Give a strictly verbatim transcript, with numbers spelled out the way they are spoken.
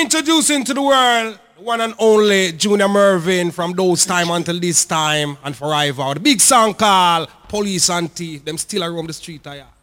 introducing to the world the one and only Junior Mervin from those time until this time and forever. The big song called Police and Thief. Them still around the street. Yeah.